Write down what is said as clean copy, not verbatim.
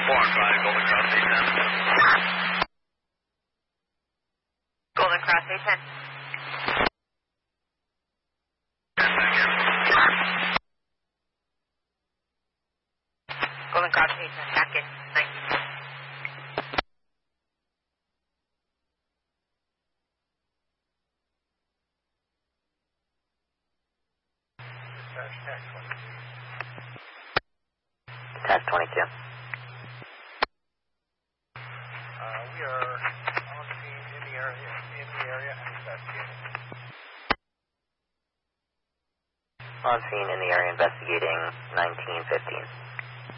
Golden Cross 810. Golden Cross 810. Golden Cross 810, back in 19. Test 22. We are on scene in the area and investigating. On scene in the area investigating 1915.